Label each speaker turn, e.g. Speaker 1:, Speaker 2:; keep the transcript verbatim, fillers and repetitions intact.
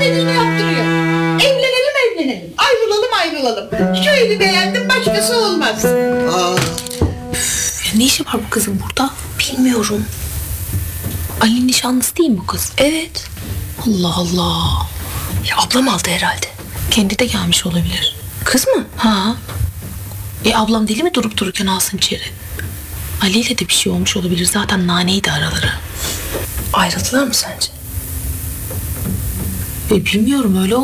Speaker 1: dediğini yaptırıyor. Evlenelim evlenelim. Ayrılalım ayrılalım. Şu evi beğendim başkası olmaz.
Speaker 2: Aa,
Speaker 3: Ya ne işi var bu kızın burada? Bilmiyorum. Ali'nin nişanlısı değil mi bu kız? Evet. Allah Allah. Ya ablam aldı herhalde. Kendi de gelmiş olabilir. Kız mı? Ha. E ablam deli mi durup dururken alsın içeri? Ali ile de bir şey olmuş olabilir. Zaten naneydi araları. Ayrıldılar mı sence? E bilmiyorum, öyle oldu.